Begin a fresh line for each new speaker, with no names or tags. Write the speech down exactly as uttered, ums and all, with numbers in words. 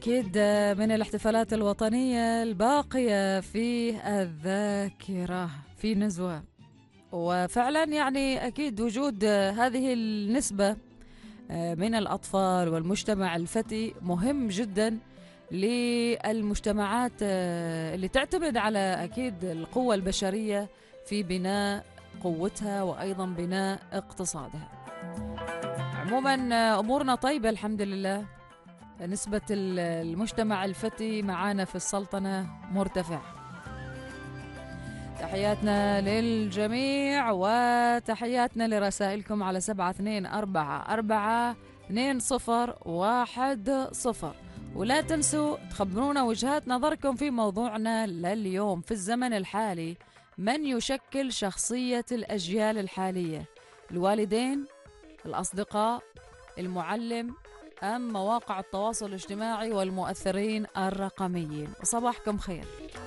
أكيد من الاحتفالات الوطنية الباقية في الذاكرة في نزوة. وفعلا يعني أكيد وجود هذه النسبة من الأطفال والمجتمع الفتي مهم جدا للمجتمعات اللي تعتمد على أكيد القوة البشرية في بناء قوتها وأيضا بناء اقتصادها. عموما أمورنا طيبة الحمد لله، نسبة المجتمع الفتي معانا في السلطنة مرتفع. تحياتنا للجميع وتحياتنا لرسائلكم على سبعة اثنين أربعة أربعة اثنين صفر واحد صفر. ولا تنسوا تخبرونا وجهات نظركم في موضوعنا لليوم. في الزمن الحالي من يشكل شخصية الأجيال الحالية؟ الوالدين، الأصدقاء، المعلم، أم مواقع التواصل الاجتماعي والمؤثرين الرقميين؟ وصباحكم خير.